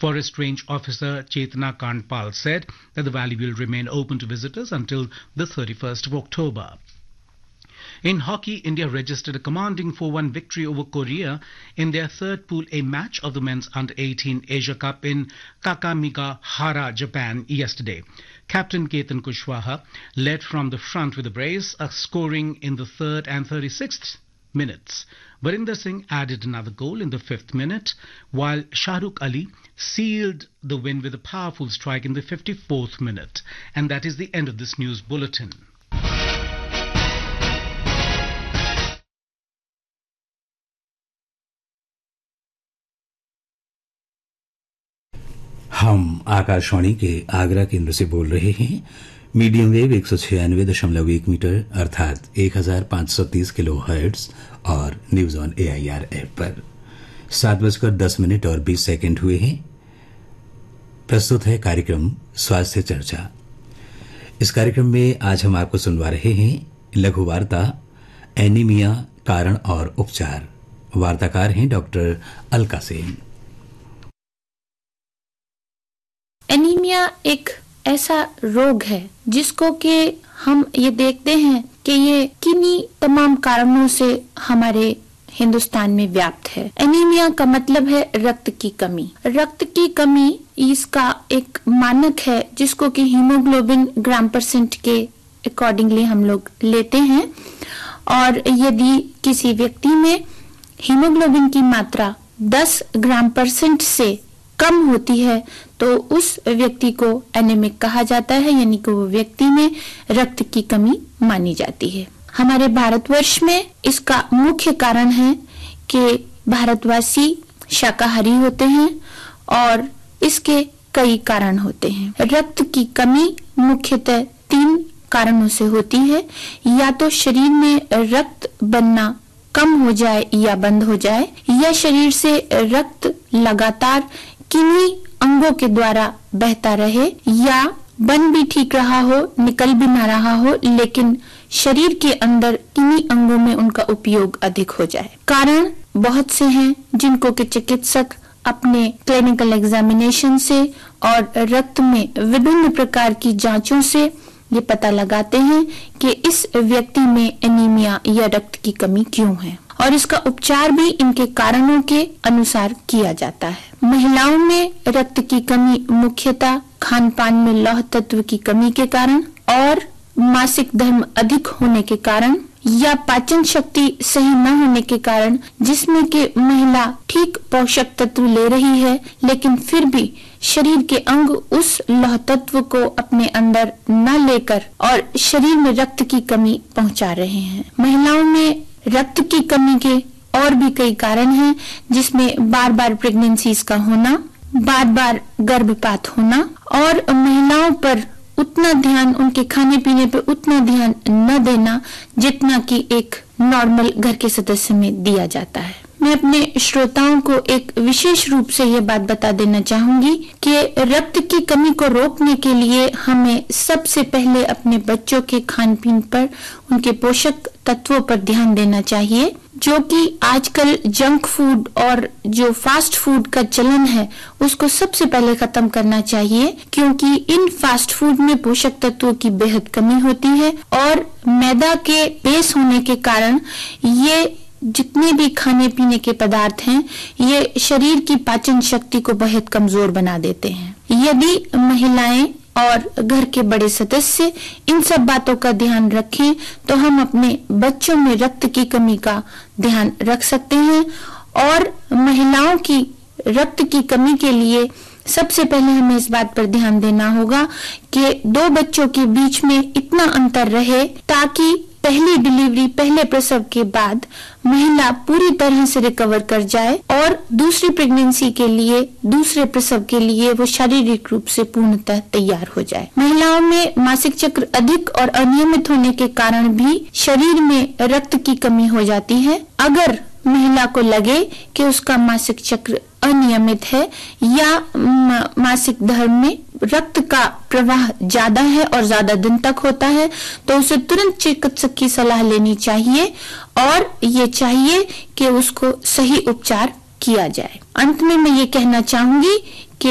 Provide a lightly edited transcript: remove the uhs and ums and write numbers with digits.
Forest Range Officer Chetna Kandpal said that the valley will remain open to visitors until the 31st of October. In hockey, India registered a commanding 4-1 victory over Korea in their third Pool A match of the men's Under-18 Asia Cup in Kakamigahara, Japan yesterday. Captain Ketan Kushwaha led from the front with a brace, scoring in the 3rd and 36th minutes. Barinder Singh added another goal in the 5th minute, while Shahrukh Ali sealed the win with a powerful strike in the 54th minute. And that is the end of this news bulletin. हम आकाशवाणी के आगरा केंद्र से बोल रहे हैं। Medium wave 196.1 metre अर्थात 1530 kilo hertz और news on AIR app पर 7:10 और 20 सेकंड हुए हैं। प्रस्तुत है कार्यक्रम स्वास्थ्य चर्चा। इस कार्यक्रम में आज हम आपको सुनवा रहे हैं लघु वार्ता एनीमिया कारण और उपचार। वार्ताकार हैं डॉक्टर अलका सेन। एनीमिया एक ऐसा रोग है जिसको कि हम ये देखते हैं कि ये किन्हीं तमाम कारणों से हमारे हिंदुस्तान में व्याप्त है। एनीमिया का मतलब है रक्त की कमी। रक्त की कमी इसका एक मानक है जिसको कि हीमोग्लोबिन ग्राम% के अकॉर्डिंगली हम लोग लेते हैं, और यदि किसी व्यक्ति में हीमोग्लोबिन की मात्रा 10 ग्राम% से कम होती है तो उस व्यक्ति को एनीमिक कहा जाता है, यानी कि वो व्यक्ति में रक्त की कमी मानी जाती है। हमारे भारतवर्ष में इसका मुख्य कारण है कि भारतवासी शाकाहारी होते हैं और इसके कई कारण होते हैं। रक्त की कमी मुख्यतः 3 कारणों से होती है। या तो शरीर में रक्त बनना कम हो जाए या बंद हो जाए, या शरीर से रक्त लगातार किन्हीं अंगों के द्वारा बहता रहे, या बन भी ठीक रहा हो, निकल भी ना रहा हो, लेकिन शरीर के अंदर किन्हीं अंगों में उनका उपयोग अधिक हो जाए। कारण बहुत से हैं जिनको कि चिकित्सक अपने क्लिनिकल एग्जामिनेशन से और रक्त में विभिन्न प्रकार की जांचों से ये पता लगाते हैं कि इस व्यक्ति में एनीमिया या रक्त की कमी क्यों है, और इसका उपचार भी इनके कारणों के अनुसार किया जाता है। महिलाओं में रक्त की कमी मुख्यतः खान पान में लौह तत्व की कमी के कारण, और मासिक धर्म अधिक होने के कारण, या पाचन शक्ति सही न होने के कारण, जिसमें कि महिला ठीक पोषक तत्व ले रही है लेकिन फिर भी शरीर के अंग उस लौह तत्व को अपने अंदर न लेकर और शरीर में रक्त की कमी पहुंचा रहे हैं। महिलाओं में रक्त की कमी के और भी कई कारण हैं, जिसमें बार बार प्रेगनेंसीज का होना, बार बार गर्भपात होना, और महिलाओं पर उतना ध्यान, उनके खाने पीने पे उतना ध्यान न देना जितना कि एक नॉर्मल घर के सदस्य में दिया जाता है। मैं अपने श्रोताओं को एक विशेष रूप से ये बात बता देना चाहूंगी कि रक्त की कमी को रोकने के लिए हमें सबसे पहले अपने बच्चों के खान पीन पर, उनके पोषक तत्वों पर ध्यान देना चाहिए, जो कि आजकल जंक फूड और जो फास्ट फूड का चलन है उसको सबसे पहले खत्म करना चाहिए, क्योंकि इन फास्ट फूड में पोषक तत्वों की बेहद कमी होती है, और मैदा के बेस होने के कारण ये जितने भी खाने पीने के पदार्थ हैं ये शरीर की पाचन शक्ति को बहुत कमजोर बना देते हैं। यदि महिलाएं और घर के बड़े सदस्य इन सब बातों का ध्यान रखें तो हम अपने बच्चों में रक्त की कमी का ध्यान रख सकते हैं। और महिलाओं की रक्त की कमी के लिए सबसे पहले हमें इस बात पर ध्यान देना होगा कि 2 बच्चों के बीच में इतना अंतर रहे ताकि पहली डिलीवरी, पहले प्रसव के बाद महिला पूरी तरह से रिकवर कर जाए और दूसरी प्रेगनेंसी के लिए, दूसरे प्रसव के लिए वो शारीरिक रूप से पूर्णतः तैयार हो जाए। महिलाओं में मासिक चक्र अधिक और अनियमित होने के कारण भी शरीर में रक्त की कमी हो जाती है। अगर महिला को लगे कि उसका मासिक चक्र अनियमित है या मासिक धर्म में रक्त का प्रवाह ज्यादा है और ज्यादा दिन तक होता है, तो उसे तुरंत चिकित्सक की सलाह लेनी चाहिए और ये चाहिए कि उसको सही उपचार किया जाए। अंत में मैं ये कहना चाहूंगी